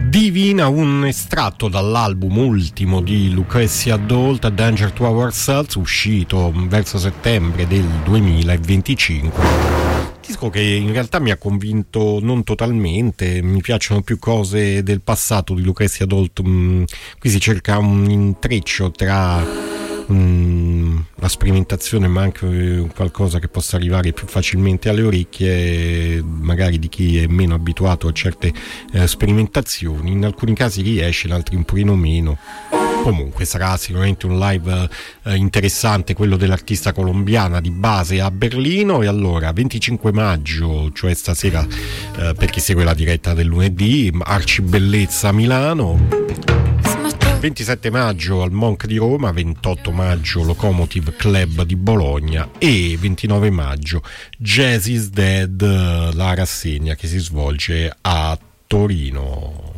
Divina, un estratto dall'album ultimo di Lucrezia Dalt, Danger to Ourselves, uscito verso settembre del 2025. Disco che in realtà mi ha convinto non totalmente, mi piacciono più cose del passato di Lucrezia Dalt. Qui si cerca un intreccio tra la sperimentazione, ma anche qualcosa che possa arrivare più facilmente alle orecchie magari di chi è meno abituato a certe sperimentazioni. In alcuni casi riesce, in altri un pochino meno. Comunque sarà sicuramente un live interessante, quello dell'artista colombiana di base a Berlino. E allora 25 maggio, cioè stasera per chi segue la diretta del lunedì, Arcibellezza a Milano, 27 maggio al Monk di Roma, 28 maggio Locomotive Club di Bologna e 29 maggio Jazz is Dead, la rassegna che si svolge a Torino.